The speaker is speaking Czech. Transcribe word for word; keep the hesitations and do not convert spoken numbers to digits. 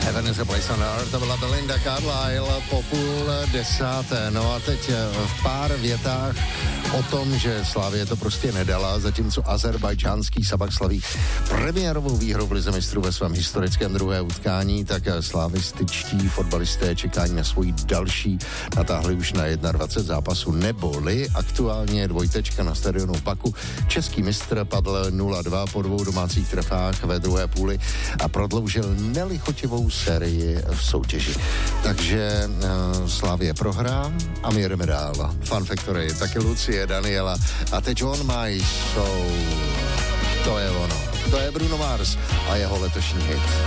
Heaven is a place on earth, to byla Belinda Carlisle po půl desáté. No a teď v pár větách o tom, že Slavie to prostě nedala, zatímco azerbajdžánský Sabah slaví premiérovou výhru v lize mistrů ve svém historickém druhé utkání, tak slavističtí fotbalisté čekání na svůj další natáhli už na dvacet jedna zápasů, neboli aktuálně dvojtečka na stadionu Baku. Český mistr padl nula dva po dvou domácích trefách ve druhé půli a prodloužil nelichotivou sérii v soutěži. Takže uh, Slavie prohrá a my jedeme dál. Fun Factory, taky Lucie, Daniela a teď On My Soul. To je ono. To je Bruno Mars a jeho letošní hit.